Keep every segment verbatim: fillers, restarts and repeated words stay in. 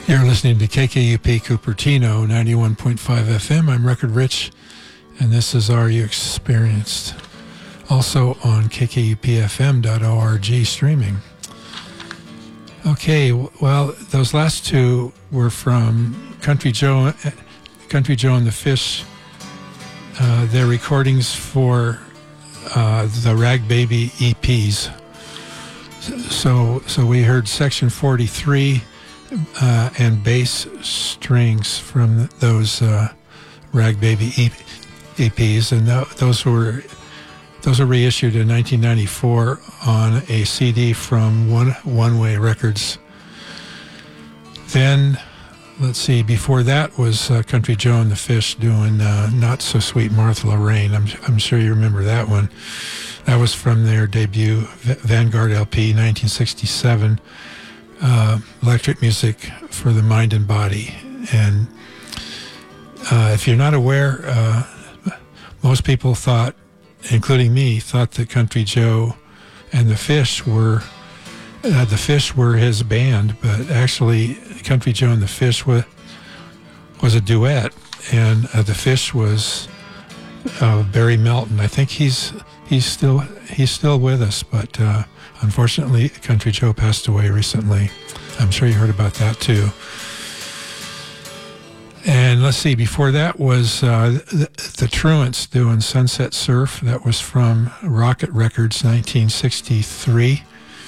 You're listening to K K U P Cupertino, ninety-one point five F M. I'm Record Rich, and this is Are You Experienced? Also on K K U P F M dot org streaming. Okay, well, those last two were from Country Joe, Country Joe and the Fish. Uh, their recordings for uh, the Rag Baby E Ps. So, so we heard Section forty-three. Uh, and bass strings from those uh, Rag Baby E Ps, and th- those were those were reissued in nineteen ninety-four on a C D from One One Way Records. Then, let's see, before that was uh, Country Joe and the Fish doing uh, Not So Sweet Martha Lorraine. I'm I'm sure you remember that one. That was from their debut v- Vanguard L P, nineteen sixty-seven. Uh, electric music for the mind and body. And uh, if you're not aware, uh, most people thought, including me, thought that Country Joe and the Fish were uh, the Fish were his band, but actually Country Joe and the Fish was was a duet, and uh, the Fish was uh, Barry Melton. I think he's he's still he's still with us, but. Uh, Unfortunately, Country Joe passed away recently. I'm sure you heard about that too. And let's see, before that was uh, the, the Truants doing Sunset Surf. That was from Rocket Records, nineteen sixty-three.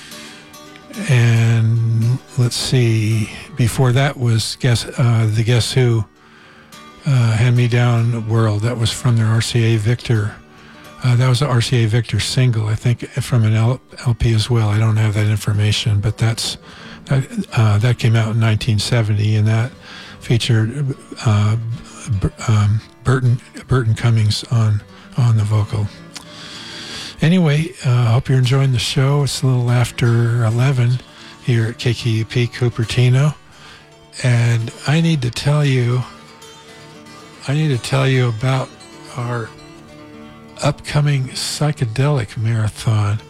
And let's see, before that was Guess uh, the Guess Who, uh, Hand Me Down World. That was from their R C A Victor. Uh, that was an R C A Victor single, I think, from an L- LP as well. I don't have that information, but that's that, uh, that came out in nineteen seventy, and that featured uh, B- um, Burton Burton Cummings on on the vocal. Anyway, I uh, hope you're enjoying the show. It's a little after eleven here at K K U P Cupertino, and I need to tell you, I need to tell you about our upcoming psychedelic marathon.